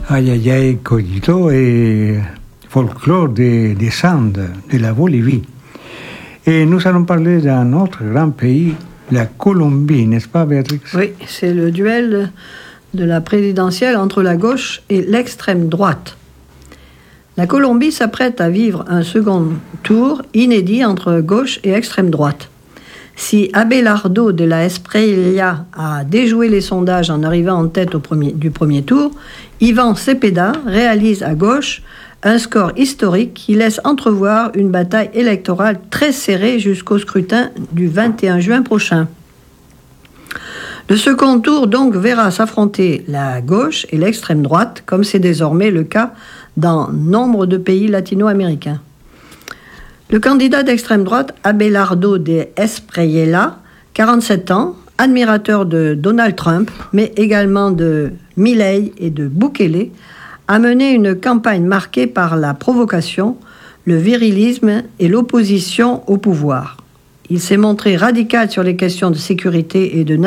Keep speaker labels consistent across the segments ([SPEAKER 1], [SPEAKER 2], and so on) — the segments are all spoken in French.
[SPEAKER 1] Aïe aïe aïe, cogito et folklore des Andes, de la Bolivie. Et nous allons parler d'un autre grand pays, la Colombie, n'est-ce pas, Béatrix?
[SPEAKER 2] Oui, c'est le duel de la présidentielle entre la gauche et l'extrême droite. La Colombie s'apprête à vivre un second tour inédit entre gauche et extrême droite. Si Abelardo de la Espriella a déjoué les sondages en arrivant en tête du premier tour, Iván Cepeda réalise à gauche un score historique qui laisse entrevoir une bataille électorale très serrée jusqu'au scrutin du 21 juin prochain. Le second tour donc verra s'affronter la gauche et l'extrême droite, comme c'est désormais le cas dans nombre de pays latino-américains. Le candidat d'extrême droite, Abelardo de Espriella, 47 ans, admirateur de Donald Trump, mais également de Milei et de Bukele, a mené une campagne marquée par la provocation, le virilisme et l'opposition au pouvoir. Il s'est montré radical sur les questions de sécurité et de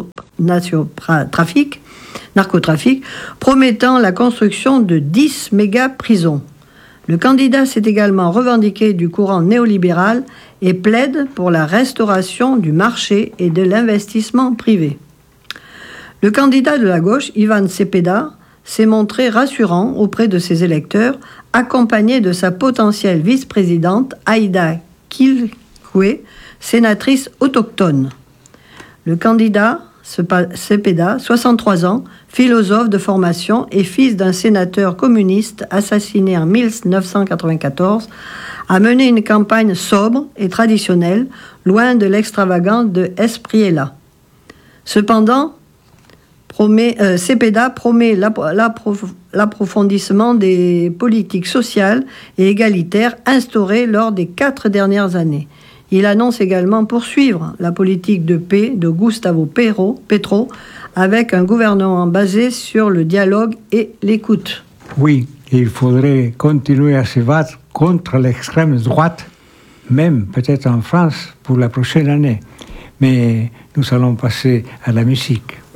[SPEAKER 2] narcotrafic, promettant la construction de 10 méga-prisons. Le candidat s'est également revendiqué du courant néolibéral et plaide pour la restauration du marché et de l'investissement privé. Le candidat de la gauche, Iván Cepeda, s'est montré rassurant auprès de ses électeurs, accompagné de sa potentielle vice-présidente, Aida Quilque, sénatrice autochtone. Le candidat, Cepeda, 63 ans, philosophe de formation et fils d'un sénateur communiste assassiné en 1994, a mené une campagne sobre et traditionnelle, loin de l'extravagance de Espriella. Cependant, Cepeda promet l'approfondissement des politiques sociales et égalitaires instaurées lors des 4 dernières années. Il annonce également poursuivre la politique de paix de Gustavo Petro avec un gouvernement basé sur le dialogue et l'écoute.
[SPEAKER 1] Oui, il faudrait continuer à se battre contre l'extrême droite, même peut-être en France pour la prochaine année. Mais nous allons passer à la musique.